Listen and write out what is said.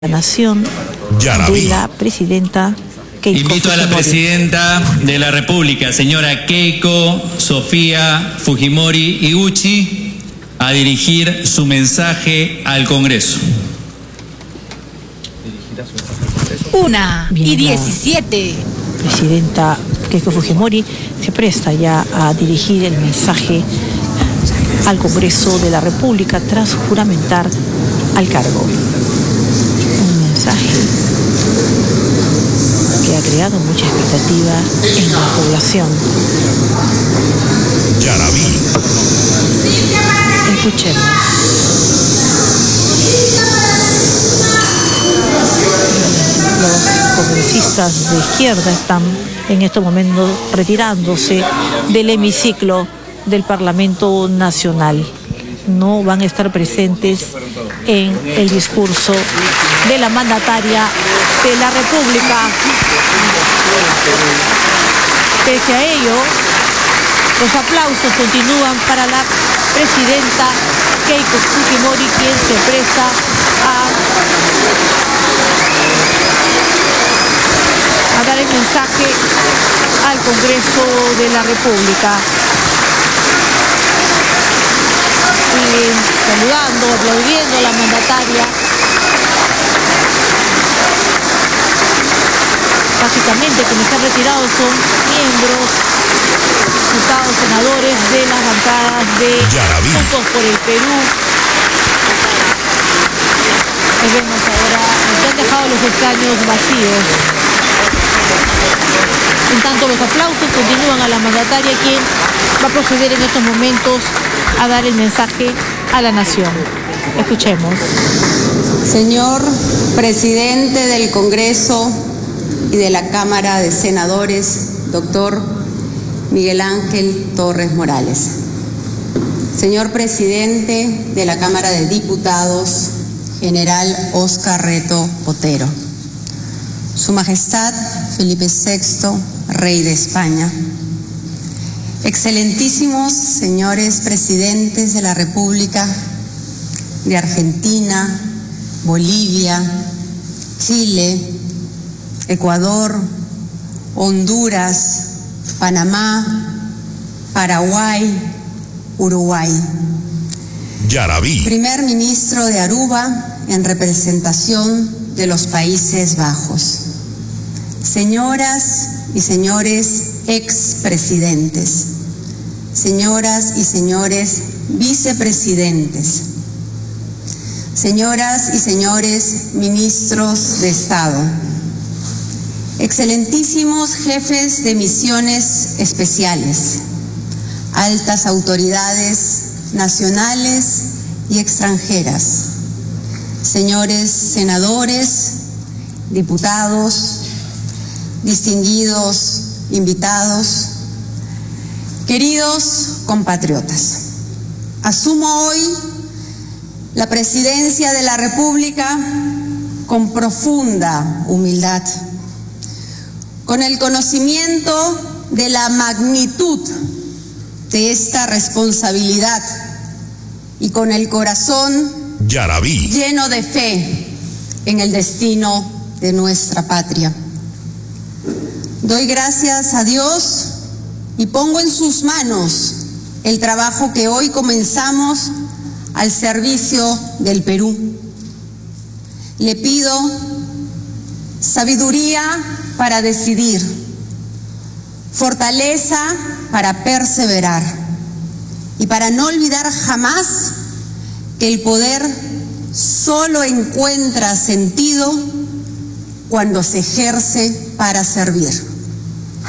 La Nación de la presidenta Keiko Invito a la presidenta de la República, señora Keiko Sofía Fujimori Iguchi, a dirigir su mensaje al Congreso. 1:17. Presidenta Keiko Fujimori se presta ya a dirigir el mensaje al Congreso de la República tras juramentar al cargo. Un mensaje que ha creado mucha expectativa en la población. Escuchemos. Los congresistas de izquierda están en estos momentos retirándose del hemiciclo del Parlamento Nacional. No van a estar presentes en el discurso de la mandataria de la República. Pese a ello, los aplausos continúan para la presidenta Keiko Fujimori, quien se presta a dar el mensaje al Congreso de la República. Y saludando, aplaudiendo a la mandataria. Básicamente quienes se han retirado son miembros, diputados, senadores de las bancadas de Juntos por el Perú. Y vemos ahora que han dejado los escaños vacíos. En tanto, los aplausos continúan a la mandataria, quien va a proceder en estos momentos a dar el mensaje a la nación. Escuchemos. Señor presidente del Congreso y de la Cámara de Senadores, doctor Miguel Ángel Torres Morales. Señor presidente de la Cámara de Diputados, general Óscar Reto Otero. Su Majestad Felipe VI, Rey de España. Excelentísimos señores presidentes de la República de Argentina, Bolivia, Chile, Ecuador, Honduras, Panamá, Paraguay, Uruguay. Primer ministro de Aruba en representación de los Países Bajos. Señoras y señores expresidentes, señoras y señores vicepresidentes, señoras y señores ministros de Estado, excelentísimos jefes de misiones especiales, altas autoridades nacionales y extranjeras, señores senadores, diputados, distinguidos invitados, queridos compatriotas. Asumo hoy la presidencia de la República con profunda humildad, con el conocimiento de la magnitud de esta responsabilidad y con el corazón lleno de fe en el destino de nuestra patria. Doy gracias a Dios y pongo en sus manos el trabajo que hoy comenzamos al servicio del Perú. Le pido sabiduría para decidir, fortaleza para perseverar y para no olvidar jamás que el poder solo encuentra sentido cuando se ejerce para servir.